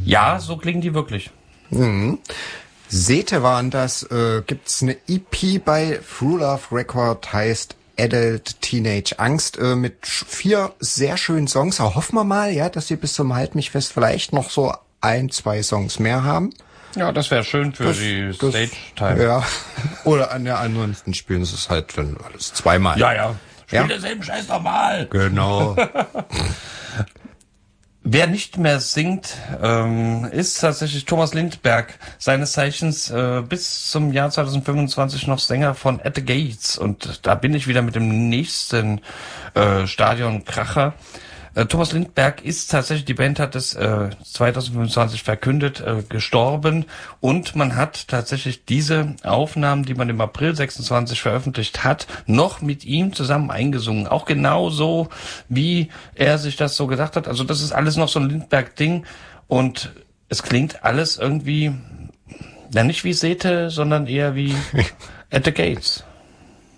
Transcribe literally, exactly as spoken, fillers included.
Ja, so klingen die wirklich. Mhm. Sete waren das, äh, gibt's eine E P bei True Love Record, heißt Adult Teenage Angst, äh, mit vier sehr schönen Songs. Aber hoffen wir mal, ja, dass sie bis zum Halt mich fest vielleicht noch so ein, zwei Songs mehr haben. Ja, das wäre schön für das, die Stage-Time. Ja, oder an der ansonsten spielen sie es halt dann alles zweimal. Ja, ja. Spiel ja. denselben Scheiß nochmal. Genau. Wer nicht mehr singt, ähm, ist tatsächlich Thomas Lindberg, seines Zeichens äh, bis zum Jahr zwanzig fünfundzwanzig noch Sänger von At the Gates. Und da bin ich wieder mit dem nächsten äh, Stadion-Kracher. Äh, Thomas Lindberg ist tatsächlich, die Band hat es äh, zwanzig fünfundzwanzig verkündet, äh, gestorben. Und man hat tatsächlich diese Aufnahmen, die man im April sechsundzwanzig veröffentlicht hat, noch mit ihm zusammen eingesungen. Auch genauso, wie er sich das so gedacht hat. Also das ist alles noch so ein Lindberg-Ding. Und es klingt alles irgendwie, ja nicht wie Sete, sondern eher wie At the Gates.